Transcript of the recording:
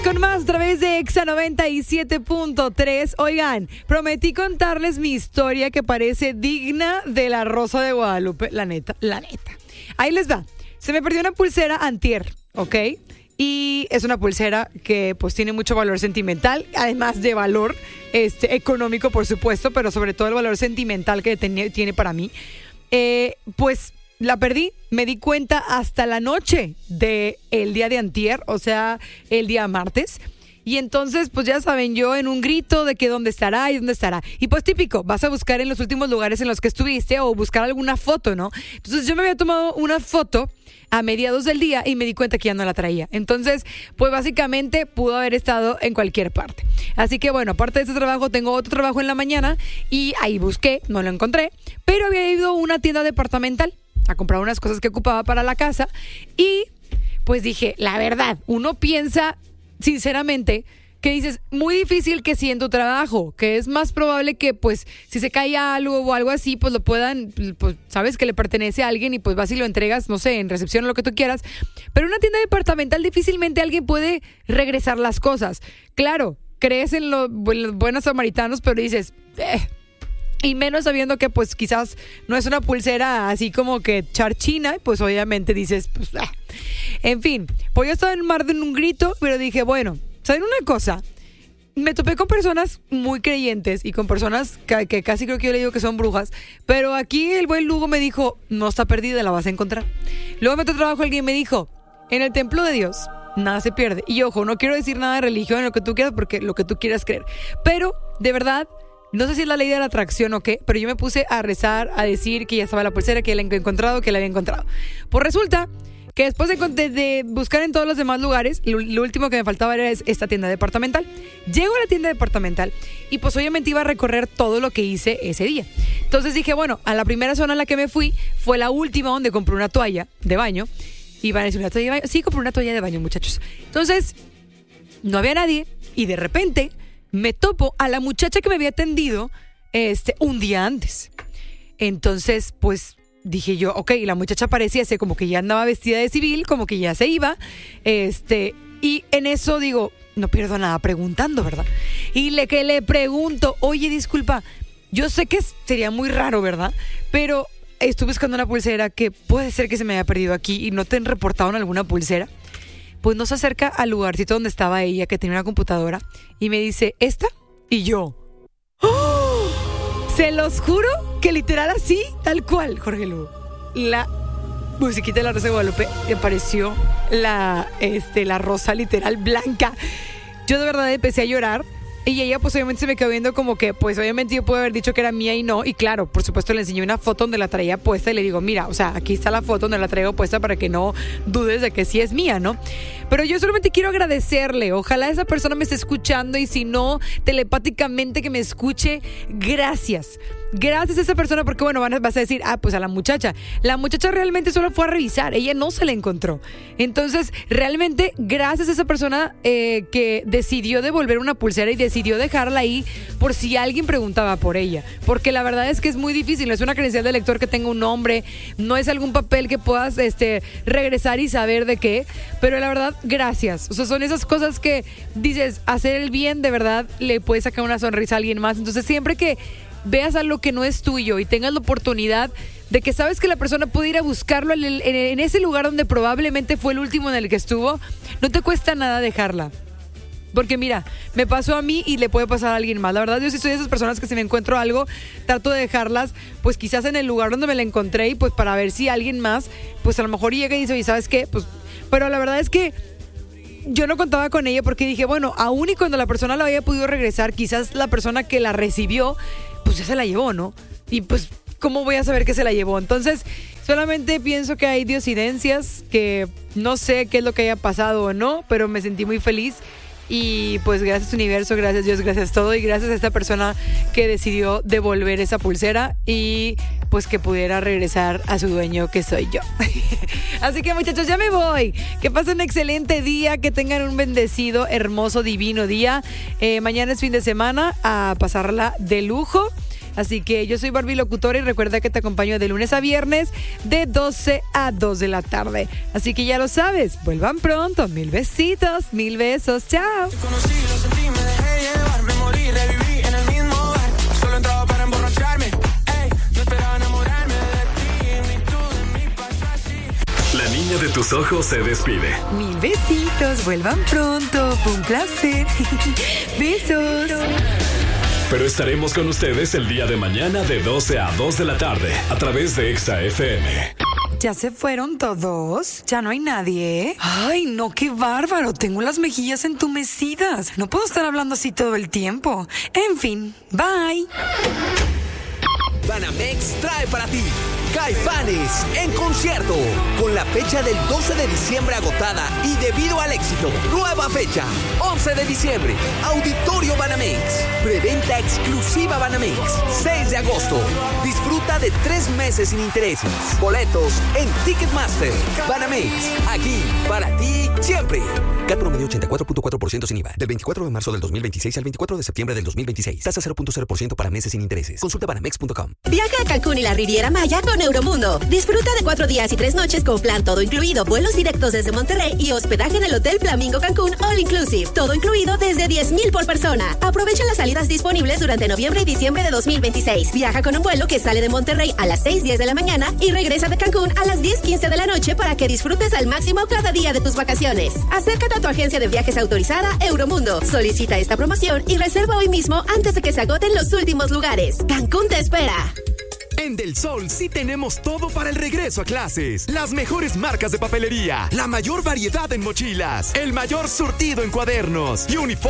con más a través de Exa 97.3. Oigan, prometí contarles mi historia que parece digna de La Rosa de Guadalupe. La neta. Ahí les va. Se me perdió una pulsera antier, ¿ok? Y es una pulsera que pues tiene mucho valor sentimental, además de valor económico, por supuesto, pero sobre todo el valor sentimental que tiene para mí. Pues la perdí, me di cuenta hasta la noche del día de antier, o sea, el día martes. Y entonces, pues ya saben, yo en un grito de que dónde estará y dónde estará. Y pues típico, vas a buscar en los últimos lugares en los que estuviste o buscar alguna foto, ¿no? Entonces yo me había tomado una foto a mediados del día y me di cuenta que ya no la traía. Entonces, pues básicamente pudo haber estado en cualquier parte. Así que bueno, aparte de este trabajo, tengo otro trabajo en la mañana y ahí busqué, no lo encontré, pero había ido a una tienda departamental a comprar unas cosas que ocupaba para la casa y pues dije, la verdad, uno piensa sinceramente que dices, muy difícil que si en tu trabajo, que es más probable que pues si se cae algo o algo así, pues lo puedan, pues sabes que le pertenece a alguien y pues vas y lo entregas, no sé, en recepción o lo que tú quieras, pero en una tienda departamental difícilmente alguien puede regresar las cosas. Claro, crees en los buenos samaritanos, pero dices, y menos sabiendo que pues quizás no es una pulsera así como que charchina, pues obviamente dices, pues, en fin, pues yo estaba en mar de un grito, pero dije, bueno, ¿saben una cosa? Me topé con personas muy creyentes y con personas que casi creo que yo le digo que son brujas, pero aquí el buen Lugo me dijo, no está perdida, la vas a encontrar. Luego me trabajo, alguien me dijo, en el templo de Dios nada se pierde. Y ojo, no quiero decir nada de religión, en lo que tú quieras, porque lo que tú quieras creer, pero de verdad, no sé si es la ley de la atracción o qué, pero yo me puse a rezar, a decir que ya estaba la pulsera, que la había encontrado, que la había encontrado. Pues resulta que después de buscar en todos los demás lugares, lo último que me faltaba era esta tienda departamental. Llego a la tienda departamental y pues obviamente iba a recorrer todo lo que hice ese día. Entonces dije, bueno, a la primera zona a la que me fui fue la última donde compré una toalla de baño. Y van a decir, ¿una toalla de baño? Sí, compré una toalla de baño, muchachos. Entonces, no había nadie y de repente me topo a la muchacha que me había atendido un día antes. Entonces, pues dije yo, ok, la muchacha parecía ser como que ya andaba vestida de civil, como que ya se iba. Y en eso digo, no pierdo nada preguntando, ¿verdad? Y le pregunto, oye, disculpa, yo sé que sería muy raro, ¿verdad? Pero estuve buscando una pulsera que puede ser que se me haya perdido aquí y no te han reportado en alguna pulsera. Pues nos acerca al lugarcito donde estaba ella, que tenía una computadora, y me dice, ¿esta? Y yo, ¡oh! Se los juro que literal así, tal cual, Jorge Lugo. La musiquita de La Rosa de Guadalupe me pareció la rosa literal blanca. Yo de verdad empecé a llorar. Y ella pues obviamente se me quedó viendo como que pues obviamente yo puedo haber dicho que era mía y no. Y claro, por supuesto le enseñé una foto donde la traía puesta y le digo, mira, o sea, aquí está la foto donde la traigo puesta para que no dudes de que sí es mía, ¿no? Pero yo solamente quiero agradecerle. Ojalá esa persona me esté escuchando y si no, telepáticamente que me escuche. Gracias. Gracias a esa persona porque bueno, vas a decir, pues a la muchacha. La muchacha realmente solo fue a revisar. Ella no se la encontró. Entonces, realmente, gracias a esa persona que decidió devolver una pulsera y decidió dejarla ahí por si alguien preguntaba por ella. Porque la verdad es que es muy difícil. No es una credencial de lector que tenga un nombre. No es algún papel que puedas regresar y saber de qué. Pero la verdad, gracias. O sea, son esas cosas que dices, hacer el bien de verdad le puede sacar una sonrisa a alguien más. Entonces, siempre que veas algo que no es tuyo y tengas la oportunidad de que sabes que la persona puede ir a buscarlo en ese lugar donde probablemente fue el último en el que estuvo, no te cuesta nada dejarla. Porque mira, me pasó a mí y le puede pasar a alguien más. La verdad, yo sí soy de esas personas que si me encuentro algo, trato de dejarlas, pues quizás en el lugar donde me la encontré y pues para ver si alguien más, pues a lo mejor llega y dice, oye, ¿sabes qué? Pues, pero la verdad es que yo no contaba con ella porque dije, bueno, aún y cuando la persona la haya podido regresar, quizás la persona que la recibió pues ya se la llevó, ¿no? Y pues, ¿cómo voy a saber que se la llevó? Entonces, solamente pienso que hay diosidencias, que no sé qué es lo que haya pasado o no, pero me sentí muy feliz. Y pues gracias universo, gracias Dios, gracias todo. Y gracias a esta persona que decidió devolver esa pulsera y pues que pudiera regresar a su dueño, que soy yo. Así que muchachos, ya me voy. Que pasen un excelente día, que tengan un bendecido, hermoso, divino día. Mañana es fin de semana, a pasarla de lujo. Así que yo soy Barbie Locutora y recuerda que te acompaño de lunes a viernes de 12 a 2 de la tarde. Así que ya lo sabes, vuelvan pronto. 1000 besitos, 1000 besos. Chao. Te conocí, lo sentí, me dejé llevar, me morí, reviví en el mismo bar. Solo entraba para emborracharme. Ey, no esperaba enamorarme de ti, ni tú de mí pasa así. La niña de tus ojos se despide. 1000 besitos, vuelvan pronto. Fue un placer. Besos. Pero estaremos con ustedes el día de mañana de 12 a 2 de la tarde a través de Exa FM. ¿Ya se fueron todos? ¿Ya no hay nadie? Ay, no, qué bárbaro. Tengo las mejillas entumecidas. No puedo estar hablando así todo el tiempo. En fin, bye. Banamex trae para ti Caifanes en concierto, con la fecha del 12 de diciembre agotada y debido al éxito, nueva fecha, 11 de diciembre, Auditorio Banamex, preventa exclusiva Banamex, 6 de agosto, disfruta de 3 meses sin intereses, boletos en Ticketmaster, Banamex, aquí, para ti, siempre. CAT promedio 84.4% sin IVA, del 24 de marzo del 2026 al 24 de septiembre del 2026, tasa 0.0% para meses sin intereses, consulta banamex.com. Viaja a Cancún y la Riviera Maya con Euromundo. Disfruta de 4 días y 3 noches con plan todo incluido, vuelos directos desde Monterrey y hospedaje en el Hotel Flamingo Cancún All Inclusive. Todo incluido desde 10,000 por persona. Aprovecha las salidas disponibles durante noviembre y diciembre de 2026. Viaja con un vuelo que sale de Monterrey a las 6:10 de la mañana y regresa de Cancún a las 10:15 de la noche para que disfrutes al máximo cada día de tus vacaciones. Acércate a tu agencia de viajes autorizada Euromundo. Solicita esta promoción y reserva hoy mismo antes de que se agoten los últimos lugares. Cancún te espera. En Del Sol sí tenemos todo para el regreso a clases. Las mejores marcas de papelería, la mayor variedad en mochilas, el mayor surtido en cuadernos y uniformes.